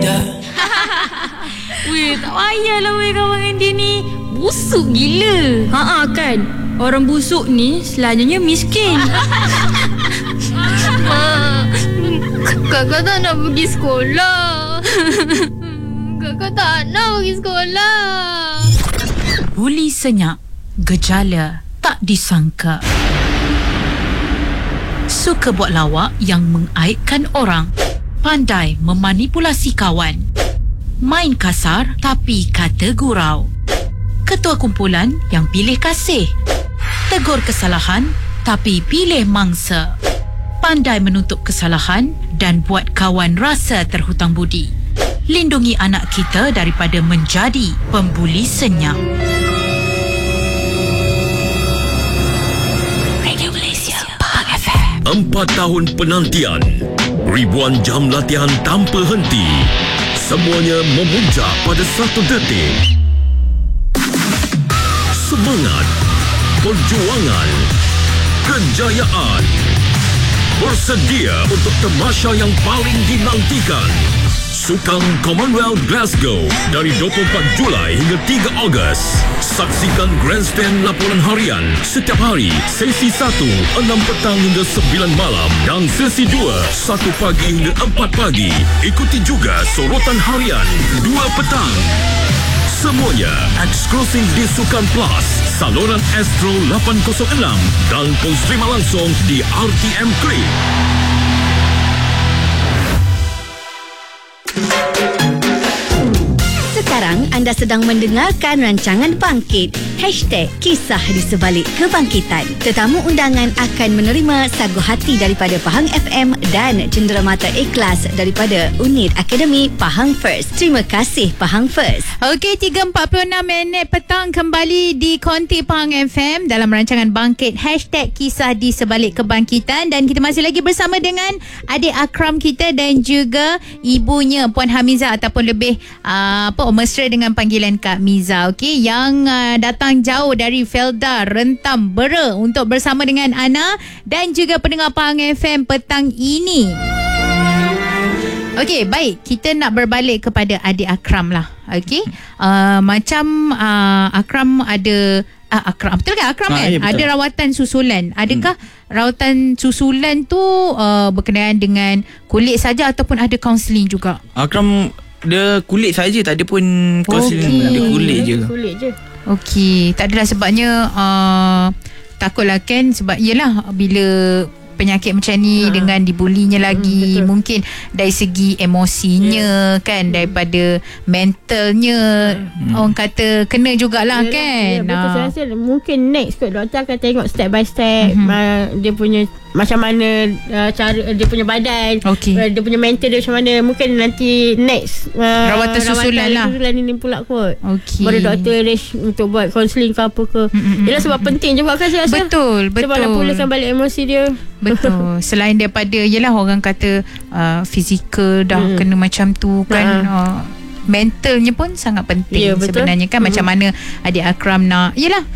ya. Weh, tak payahlah weh kawan dengan dia ni. Busuk gila. Kan. Orang busuk ni selalunya miskin. Kakak tak nak pergi sekolah. Kakak tak nak pergi sekolah. Buli senyap, gejala tak disangka. Suka buat lawak yang mengaibkan orang. Pandai memanipulasi kawan. Main kasar tapi kata gurau. Ketua kumpulan yang pilih kasih. Tegur kesalahan tapi pilih mangsa. Pandai menutup kesalahan dan buat kawan rasa terhutang budi. Lindungi anak kita daripada menjadi pembuli senyap. Radio Malaysia, Pahang FM. 4 tahun penantian, ribuan jam latihan tanpa henti. Semuanya memuncak pada satu detik. Semangat, perjuangan, kejayaan. Bersedia untuk tamasya yang paling dinantikan. Sukan Commonwealth Glasgow dari 24 Julai hingga 3 Ogos. Saksikan Grandstand laporan harian setiap hari. Sesi 1, 6 petang hingga 9 malam. Dan sesi 2, 1 pagi hingga 4 pagi. Ikuti juga sorotan harian 2 petang. Semuanya eksklusif di Sukan Plus, saluran Astro 806 dan pos terima langsung di RTM Klik. Sekarang anda sedang mendengarkan rancangan Bangkit. #Kisah di sebalik kebangkitan. Tetamu undangan akan menerima sagu hati daripada Pahang FM dan cenderamata ikhlas daripada Unit Akademi Pahang First. Terima kasih Pahang First. Okey, 3.46 petang kembali di Konti Pahang FM dalam rancangan Bangkit #Kisah di sebalik kebangkitan, dan kita masih lagi bersama dengan adik akram kita dan juga ibunya Puan Hamiza, ataupun lebih mesra dengan panggilan Kak Miza. Okey, yang datang jauh dari Felda Rentam Bera untuk bersama dengan Ana dan juga pendengar Pahang FM petang ini. Okey, baik, kita nak berbalik kepada adik akram lah. Okey, macam akram ada akram, betul kan akram kan? Ya, ada rawatan susulan. Adakah rawatan susulan tu berkenaan dengan kulit saja ataupun ada kaunseling juga? Akram dia kulit saja, tak ada pun kaunseling. Dia kulit je. Okey, tak adalah, sebabnya takutlah kan, sebab yelah bila penyakit macam ni dengan dibulinya lagi, mungkin dari segi emosinya kan, daripada mentalnya orang kata kena jugalah kan. Betul, saya rasa mungkin next kot doktor akan tengok step by step dia punya macam mana cara dia punya badan, dia punya mental dia macam mana. Mungkin nanti next rawatan susulan lah, susulan ini pula kot. Baru doktor arrange untuk buat counselling ke apa ke. Yelah, sebab penting juga kan saya rasa. Betul. Sebab nak pulihkan balik emosi dia. Betul. Selain daripada yelah orang kata fizikal dah kena macam tu kan, mentalnya pun sangat penting sebenarnya kan. Macam mana adik akram nak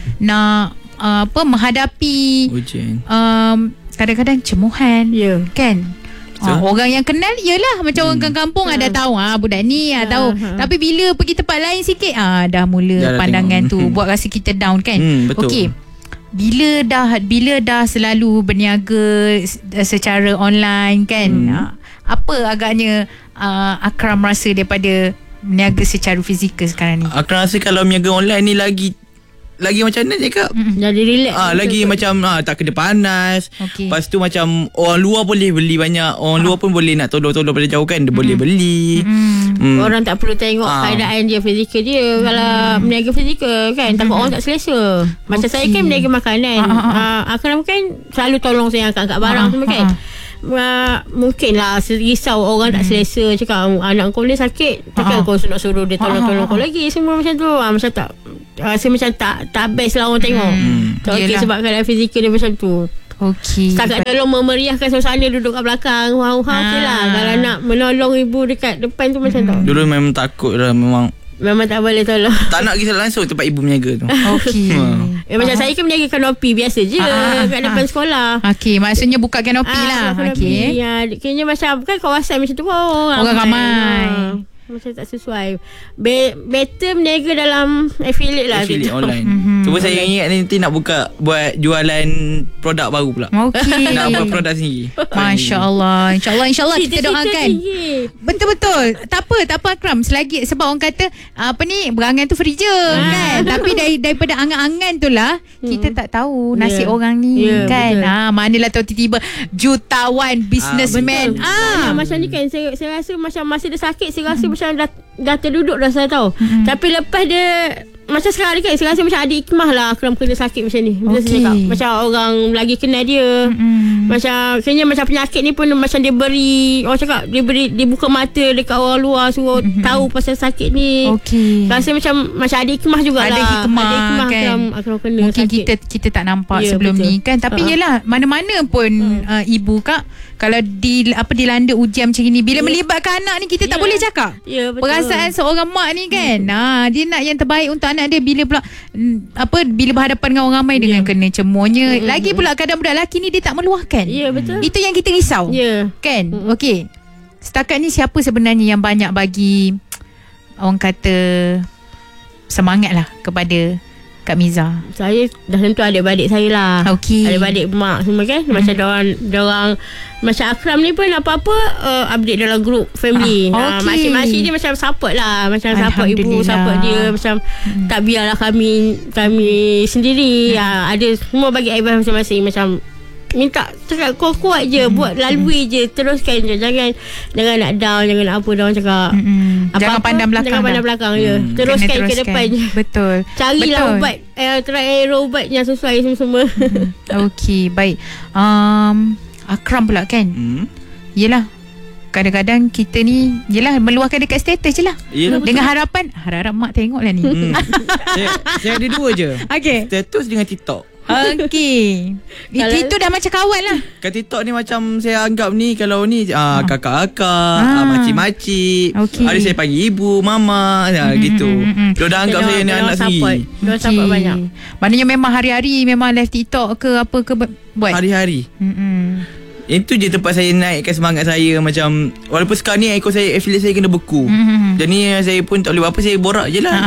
menghadapi ujian, kadang-kadang cemuhan kan. Orang yang kenal yelah macam orang kampung ada tahu budak ni tahu. Tapi bila pergi tempat lain sikit dah mula pandangan tu buat rasa kita down kan. Okey, bila dah selalu berniaga secara online kan, apa agaknya akram rasa daripada berniaga secara fizikal sekarang ni? Akram rasa kalau berniaga online ni lagi macam mana cakap? Jadi relax. Lagi macam tak kena panas. Lepas tu macam orang luar boleh beli banyak. Orang luar pun boleh nak tolong-tolong pada jauh kan. Dia boleh beli. Orang tak perlu tengok keadaan dia, fizikal dia. Kalau berniaga fizikal kan, takut orang tak selesa. Macam saya kan berniaga makanan. Akram kan selalu tolong saya angkat barang semua kan. Mungkin lah risau orang tak selesa, cakap anak kau ni sakit, takkan kau nak suruh dia tolong kau lagi. Semua macam tu. Macam tak rasa macam tak best lah orang tengok. Okey, sebab keadaan fizikal dia macam tu. Setakat tolong memeriahkan suasana, duduk kat belakang, okey lah. Kalau nak menolong ibu dekat depan tu macam tu. Dulu memang takut lah, memang tak boleh tolong. Tak nak kisah langsung tempat ibu berniaga tu. Macam saya kan berniaga kanopi biasa je kat depan sekolah. Okey, maksudnya buka kanopi lah. Okey. Kayaknya macam kan kawasan macam tu orang ramai. macam tak sesuai. Better berniaga dalam affiliate lah. Affiliate online. Cuba saya ingat nanti nak buat jualan produk baru pula. Okey. Nak buat produk sendiri. Masya-Allah. InsyaAllah kita doakan. Betul-betul. Tak apa Akram. Selagi sebab orang kata berangan tu free je kan. Tapi daripada angan-angan tu lah kita tak tahu nasib orang ni kan. Manalah tahu tiba-tiba jutawan businessman. Macam ni kan saya rasa macam masa dia sakit saya rasa macam dah terduduk dah saya tahu. Tapi lepas dia macam sekarang ni kan saya rasa macam ada hikmah lah Akram kena sakit macam ni. Macam orang lagi kenal dia. Macam kayaknya macam penyakit ni pun macam dia beri, orang cakap dia buka mata dekat orang luar suruh tahu pasal sakit ni. Rasa macam ada hikmah jugalah. Ada hikmah kan. Akram kena mungkin sakit. kita tak nampak sebelum betul. Ni kan. Tapi yelah mana-mana pun ibu kak kalau dilanda ujian macam ni bila melibatkan anak ni kita tak boleh cakap. Perasaan seorang mak ni kan. Dia nak yang terbaik untuk anak dia bila pula bila berhadapan dengan orang ramai dengan kena cemonya. Lagi pula kadang budak lelaki ni dia tak meluahkan. Betul. Itu yang kita risau. Kan? Okey. Setakat ni siapa sebenarnya yang banyak bagi orang kata semangat lah kepada Kak Miza? Saya dah tentu adik-beradik saya lah. Adik-beradik mak semua kan. Macam diorang macam Akram ni pun apa-apa update dalam group family. Makcik-makcik dia macam support lah. Macam support ibu, support dia. Macam tak biarlah kami sendiri. Ada semua bagi advice masing-masing. Macam minta cakap kuat-kuat je, buat lalui je, teruskan je, jangan nak down, jangan nak apa dah orang cakap. Jangan pandang belakang je. Teruskan ke depan je. Betul. Carilah ubat, try ubat yang sesuai semua. Okey, baik. Akram pula kan. Yelah, kadang-kadang kita ni meluahkan dekat status je lah. Dengan harapan harap mak tengok lah ni. Saya ada dua je. Status dengan TikTok. Okey. Itu dah macam kawan lah. Kat TikTok ni macam saya anggap ni, kalau ni kakak-kakak, makcik-makcik, ada saya panggil ibu, mama, gitu. Dia dah anggap saya ni anak sendiri. Dia support banyak. Maknanya memang hari-hari memang live TikTok ke apa ke buat? Hari-hari. Itu je tempat saya naikkan semangat saya. Macam walaupun sekarang ni ekor saya, affiliate saya kena beku. Jadi saya pun tak boleh apa, saya borak je lah.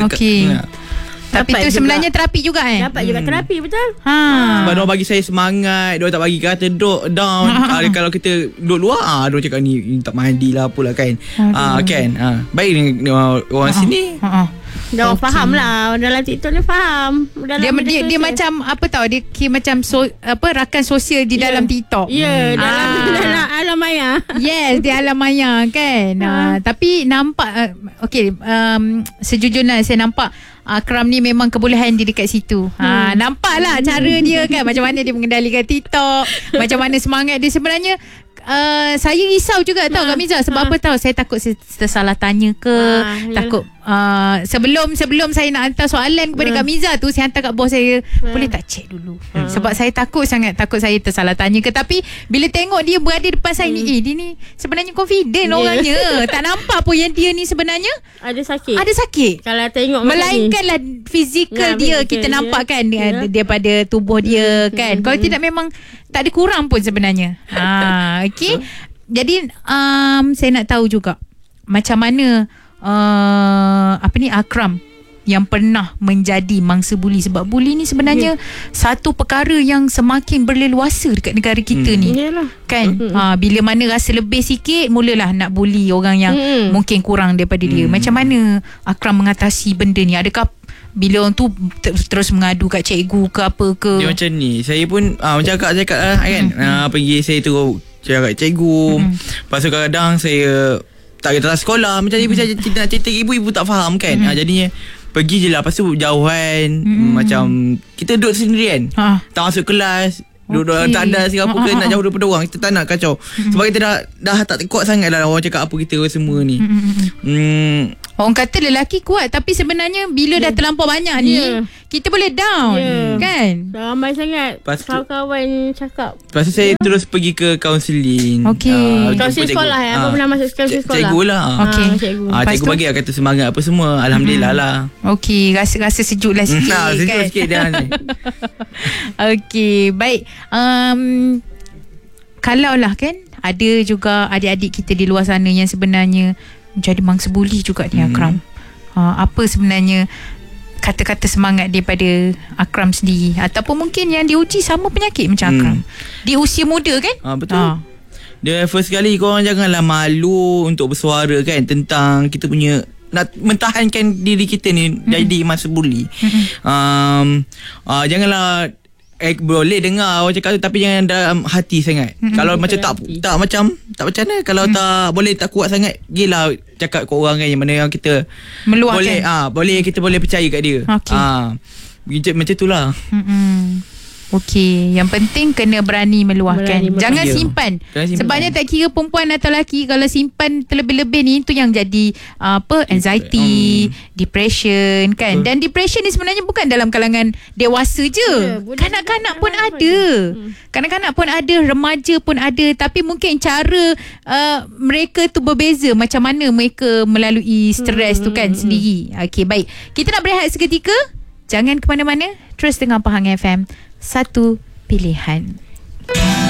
Tapi itu sebenarnya terapi juga Dapat juga terapi, betul. Sebab diorang bagi saya semangat. Diorang tak bagi kata duduk down. Kalau kita duduk luar, diorang cakap ni tak mandi lah apalah kan. Kan. Baik dengan orang sini. Dah orang faham lah. Dalam TikTok ni faham. Dia macam apa tahu, dia macam rakan sosial di dalam TikTok. Dalam alam maya. Yes, di alam maya kan. Tapi nampak sejujurnya saya nampak Akram ni memang kebolehan dia dekat situ. Nampaklah cara dia kan, macam mana dia mengendalikan TikTok, macam mana semangat dia sebenarnya. Saya risau juga tau Kak Miza. Sebab apa tahu, saya takut saya tersalah tanya ke. Takut sebelum saya nak hantar soalan kepada Kak Miza tu, saya hantar kat bos saya, boleh tak check dulu. Sebab saya takut saya tersalah tanya ke. Tapi bila tengok dia berada depan saya ni, dia ni sebenarnya confident orangnya. Tak nampak pun yang dia ni sebenarnya ada sakit. Kalau tengok melainkanlah fizikal dia, kita nampak kan daripada tubuh dia kan. Kalau tidak memang tak ada kurang pun sebenarnya. Okey. Jadi saya nak tahu juga macam mana Akram yang pernah menjadi mangsa buli. Sebab buli ni sebenarnya satu perkara yang semakin berleluasa dekat negara kita ni. Kan? Bila mana rasa lebih sikit, mulalah nak buli orang yang mungkin kurang daripada dia. Macam mana Akram mengatasi benda ni? Adakah bila orang tu terus mengadu kat cikgu ke apa ke? Dia macam ni. Saya pun macam cakap lah kan. Pergi saya terus cakap kat cikgu. Lepas tu kadang-kadang saya tak datang sekolah. Macam ibu saya nak cerita ibu tak faham kan. Jadinya pergi je lah. Lepas tu jauhan. Macam kita duduk sendirian. Tak masuk kelas. Duduk tak ada siapa ke nak jauh daripada orang. Kita tak nak kacau. Sebab kita dah tak kuat sangat lah orang cakap apa kita semua ni. Orang kata lelaki kuat, tapi sebenarnya bila dah terlampau banyak ni, kita boleh down. Kan? Ramai sangat kawan-kawan cakap. Lepas tu saya terus pergi ke kaunseling. Kaunseling sekolah ya. Apa pernah masuk kaunseling sekolah? Cikgu lah. Cikgu bagi lah kata semangat apa semua. Alhamdulillah lah. Okey, rasa sejuk lah sikit. Sejuk sikit dah ni. Okey, baik. Kalau lah kan ada juga adik-adik kita di luar sana yang sebenarnya menjadi mangsa buli juga ni Akram. Apa sebenarnya kata-kata semangat daripada Akram sendiri, ataupun mungkin yang diuji sama penyakit macam Akram di usia muda kan? Betul. Dia first kali korang janganlah malu untuk bersuara kan tentang kita punya nak mentahankan diri kita ni jadi mangsa buli. Janganlah boleh dengar orang cakap tu, tapi jangan dalam hati sangat. Kalau macam tak macam mana, kalau tak boleh, tak kuat sangat, gilah cakap kat orang kan, yang mana yang kita meluahkan. Boleh kita boleh percaya kat dia. Macam itulah. Okey, yang penting kena berani meluahkan. Jangan simpan. Sebabnya tak kira perempuan atau lelaki, kalau simpan terlebih-lebih ni, tu yang jadi anxiety, depression kan. Dan depression ni sebenarnya bukan dalam kalangan dewasa je. Kanak-kanak pun ada. Kanak-kanak pun ada, remaja pun ada, tapi mungkin cara mereka tu berbeza, macam mana mereka melalui stres tu kan sendiri. Okey, baik. Kita nak berehat seketika. Jangan ke mana-mana. Terus dengar Pahang FM. Satu pilihan.